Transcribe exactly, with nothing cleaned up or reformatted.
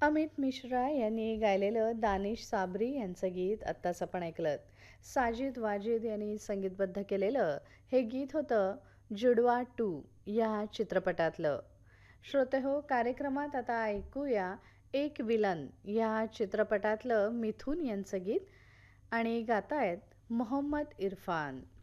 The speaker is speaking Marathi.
अमित मिश्रा यांनी गायलेलं दानिश साबरी यांचं गीत आत्ताच आपण ऐकलं. साजिद वाजिद यांनी संगीतबद्ध केलेलं हे गीत होतं जुडवा टू या चित्रपटातलं. श्रोते हो, कार्यक्रमात आता ऐकूया एक विलन या चित्रपटातलं मिथून यांचं गीत आणि गातायत मोहम्मद इरफान.